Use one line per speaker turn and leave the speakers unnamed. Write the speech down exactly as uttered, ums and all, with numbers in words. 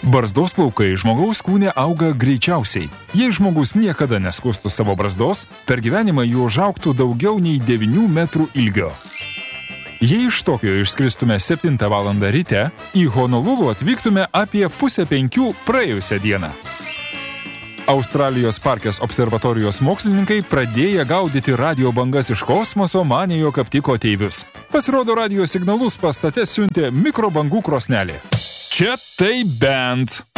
Barzdos plaukai žmogaus kūne auga greičiausiai. Jei žmogus niekada neskustų savo barzdos, per gyvenimą jų užaugtų daugiau nei devynių metrų ilgio. Jei iš Tokijo išskristume septintą valandą ryte, į Honolulu atvyktume apie pusę penkių praėjusią dieną. Australijos Parkės observatorijos mokslininkai pradėję gaudyti radio bangas iš kosmoso manė, jog aptiko ateivius. Pasirodo, radio signalus pastate siuntė mikrobangų krosnelė. Čia tai bent.